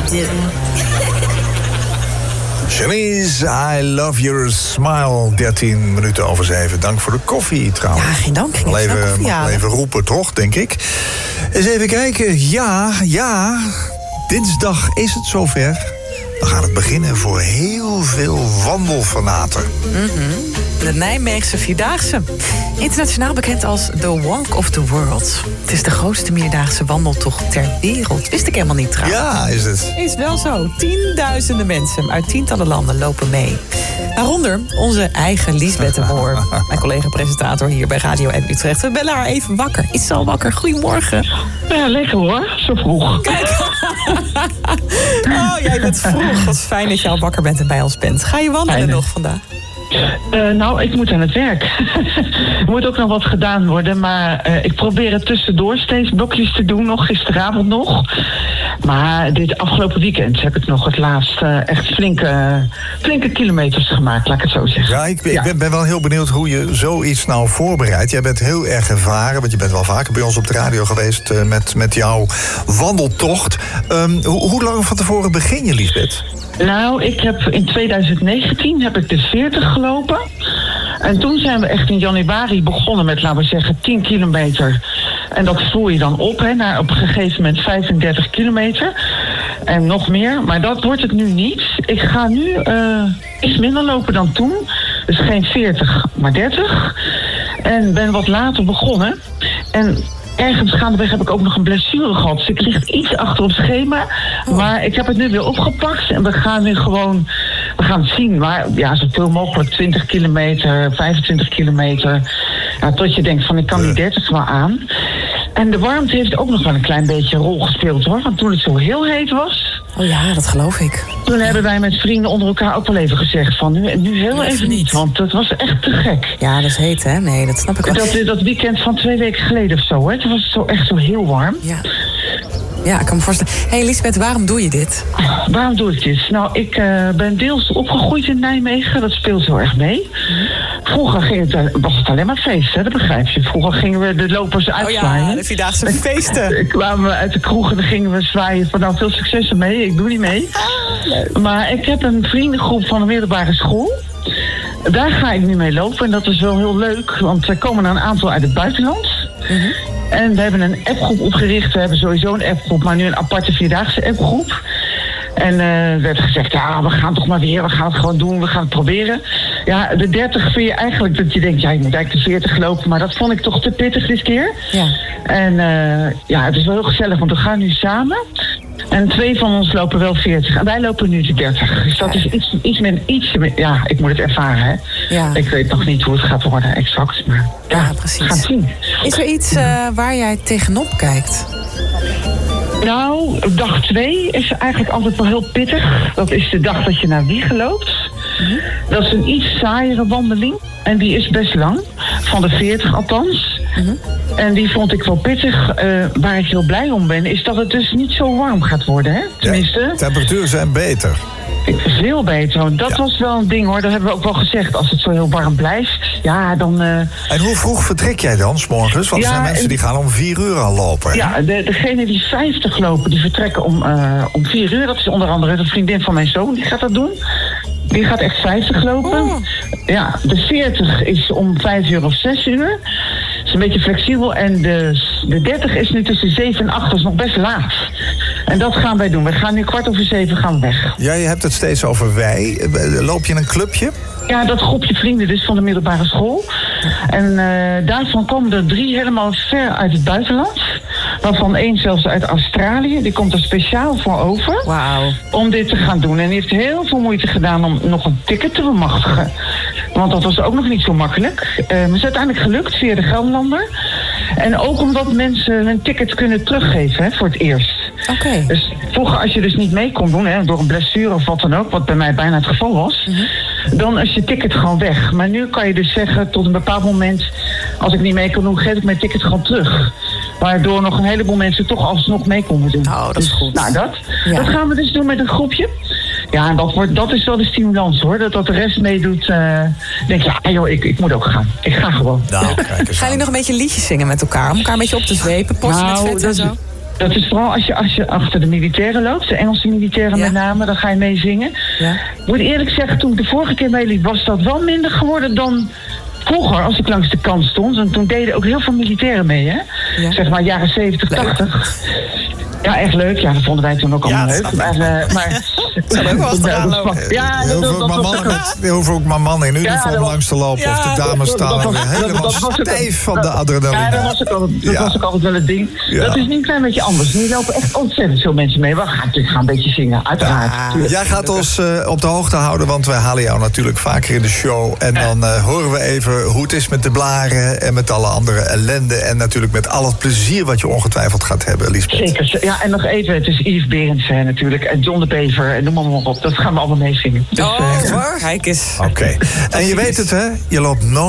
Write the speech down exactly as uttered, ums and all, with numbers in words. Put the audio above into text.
didn't. Shanice, I love your smile. dertien minuten over zeven. Dank voor de koffie trouwens. Ja, geen dank. Ging even, koffie mag halen. even roepen, toch, denk ik. Eens even kijken. Ja, ja. Dinsdag is het zover. Dan gaat het beginnen voor heel veel wandelfanaten. Mm-hmm. De Nijmeegse Vierdaagse. Internationaal bekend als The Walk of the World. Het is de grootste meerdaagse wandeltocht ter wereld. Wist ik helemaal niet trouwens. Ja, is het. Is wel zo. Tienduizenden mensen uit tientallen landen lopen mee. Waaronder onze eigen Liesbeth de Moor. Mijn collega-presentator hier bij Radio N Utrecht. We bellen haar even wakker. Is ze al wakker? Goedemorgen. Ja, lekker hoor. Zo vroeg. Kijk. Oh, jij bent vroeg. Wat fijn dat je al wakker bent en bij ons bent. Ga je wandelen Fijn. nog vandaag? Uh, nou, ik moet aan het werk. Er moet ook nog wat gedaan worden. Maar uh, ik probeer het tussendoor steeds blokjes te doen. Nog gisteravond nog. Maar dit afgelopen weekend heb ik nog het laatst uh, echt flinke, flinke kilometers gemaakt. Laat ik het zo zeggen. Ja, ik, ik Ja. ben, ben wel heel benieuwd hoe je zoiets nou voorbereidt. Jij bent heel erg ervaren, want je bent wel vaker bij ons op de radio geweest uh, met, met jouw wandeltocht. Um, hoe, hoe lang van tevoren begin je, Liesbeth? Nou, ik heb in twintig negentien heb ik de veertig gelopen. En toen zijn we echt in januari begonnen met, laten we zeggen, tien kilometer. En dat voer je dan op, hè, naar op een gegeven moment vijfendertig kilometer. En nog meer, maar dat wordt het nu niet. Ik ga nu uh, iets minder lopen dan toen. Dus geen veertig, maar dertig. En ben wat later begonnen. En ergens gaandeweg heb ik ook nog een blessure gehad. Dus ik lig iets achter op schema. Maar ik heb het nu weer opgepakt. En we gaan nu gewoon... We gaan het zien. Maar ja, zoveel mogelijk twintig kilometer, vijfentwintig kilometer. Ja, tot je denkt van, ik kan die dertig wel aan. En de warmte heeft ook nog wel een klein beetje een rol gespeeld, hoor. Want toen het zo heel heet was... Oh ja, dat geloof ik. Toen hebben wij met vrienden onder elkaar ook wel even gezegd van... nu, nu heel Ja, even niet. niet, want het was echt te gek. Ja, dat is heet, hè? Nee, dat snap ik wel. Dat, dat weekend van twee weken geleden of zo, hè. Het was zo echt zo heel warm. Ja. Ja, ik kan me voorstellen. Hé, hey, Liesbeth, waarom doe je dit? Waarom doe ik dit? Nou, ik uh, ben deels opgegroeid in Nijmegen. Dat speelt heel erg mee. Vroeger ging het, was het alleen maar feest, hè? Dat begrijp je. Vroeger gingen we de lopers uitzwaaien. Oh ja, de Vierdaagse feesten. Dan kwamen we uit de kroeg en dan gingen we zwaaien van, nou, veel succes ermee. Ik doe niet mee. Maar ik heb een vriendengroep van de middelbare school. Daar ga ik nu mee lopen en dat is wel heel leuk. Want er komen er een aantal uit het buitenland. Mm-hmm. En we hebben een appgroep opgericht. We hebben sowieso een appgroep, maar nu een aparte vierdaagse appgroep. En uh, er werd gezegd, ja, we gaan toch maar weer, we gaan het gewoon doen, we gaan het proberen. Ja, de dertig vind je eigenlijk dat je denkt, ja, je moet eigenlijk de veertig lopen. Maar dat vond ik toch te pittig dit keer. Ja. En uh, ja, het is wel heel gezellig, want we gaan nu samen. En twee van ons lopen wel veertig. En wij lopen nu de dertig. Dus dat is iets, iets meer, iets meer, ja, ik moet het ervaren, hè. Ja. Ik weet nog niet hoe het gaat worden, exact. Maar ja, ja precies. We gaan het zien. Is er iets uh, waar jij tegenop kijkt? Nou, dag twee is eigenlijk altijd wel heel pittig. Dat is de dag dat je naar Wijchen loopt. Mm-hmm. Dat is een iets saaiere wandeling. En die is best lang. Van de veertig althans. Mm-hmm. En die vond ik wel pittig. Uh, waar ik heel blij om ben, is dat het dus niet zo warm gaat worden, hè? Tenminste. Ja, temperaturen zijn beter. Veel beter. Dat ja. was wel een ding, hoor. Dat hebben we ook wel gezegd. Als het zo heel warm blijft, ja, dan... Uh... En hoe vroeg vertrek jij dan, 's morgens? Want er ja, zijn mensen die gaan om vier uur al lopen. Hè? Ja, de, degene die vijftig lopen, die vertrekken om, uh, om vier uur. Dat is onder andere de vriendin van mijn zoon, die gaat dat doen. Die gaat echt vijftig lopen. Oh. Ja, de veertig is om vijf uur of zes uur. Dat is een beetje flexibel. En de, de dertig is nu tussen zeven en acht. Dat is nog best laat. En dat gaan wij doen. We gaan nu kwart over zeven gaan weg. Ja, je hebt het steeds over wij. Loop je in een clubje? Ja, dat groepje vrienden dus van de middelbare school. En uh, daarvan komen er drie helemaal ver uit het buitenland. Waarvan één zelfs uit Australië. Die komt er speciaal voor over. Wauw. Om dit te gaan doen. En die heeft heel veel moeite gedaan om nog een ticket te bemachtigen. Want dat was ook nog niet zo makkelijk. Uh, maar het is uiteindelijk gelukt via de Gelderlander. En ook omdat mensen hun ticket kunnen teruggeven, hè, voor het eerst. Oké. Okay. Dus vroeger als je dus niet mee kon doen, hè, door een blessure of wat dan ook, wat bij mij bijna het geval was, mm-hmm. dan is je ticket gewoon weg. Maar nu kan je dus zeggen, tot een bepaald moment, als ik niet mee kan doen, geef ik mijn ticket gewoon terug. Waardoor nog een heleboel mensen toch alsnog mee konden doen. Oh, dat is goed. Dus, nou, dat, ja. dat gaan we dus doen met een groepje. Ja, en dat, wordt, dat is wel de stimulans, hoor. Dat, dat de rest meedoet. Uh, denk je, ja, joh, ik, ik moet ook gaan. Ik ga gewoon. Nou, kijk eens. Gaan jullie nog een beetje liedjes zingen met elkaar? Om elkaar een beetje op te zwepen? Potje nou, met vet en zo? Dat is vooral als je, als je achter de militairen loopt, de Engelse militairen Ja. met name, dan ga je mee zingen. Ja. Ik moet eerlijk zeggen, toen ik de vorige keer meeliep, was dat wel minder geworden dan vroeger, als ik langs de kant stond. En toen deden ook heel veel militairen mee, hè? Ja. Zeg maar jaren zeventig, tachtig. Ja, echt leuk. Ja, dat vonden wij toen ook allemaal dat leuk. snap Maar, uh, maar Zou ook wel achteraan lopen. Ja, Er dat, hoeven dat, ook dat maar was mannen ook- met- er hoeven ook maar mannen in uniform Ja, dat was- langs te lopen. Ja, of de dames dat- staan dat- weer dat- helemaal dat was ook- stijf van de dat- adrenaline. Ja, dat was ook altijd, dat Ja. was ook altijd wel het ding. Ja. Dat is nu een klein beetje anders. Nu lopen echt ontzettend veel mensen mee. We gaan natuurlijk gaan een beetje zingen, uiteraard. Ja, Tuurlijk. jij gaat ons eh, op de hoogte houden, want wij halen jou natuurlijk vaker in de show. En dan eh, horen we even hoe het is met de blaren en met alle andere ellende. En natuurlijk met al het plezier wat je ongetwijfeld gaat hebben, Liesbeth. Zeker. Ja, en nog even, het is Yves Berendsen natuurlijk. En John de Bever en noem maar op. Dat gaan we allemaal meezingen. Dus, Oh, eh, echt waar? Kijk eens. Oké. En je weet het, hè? Je loopt nooit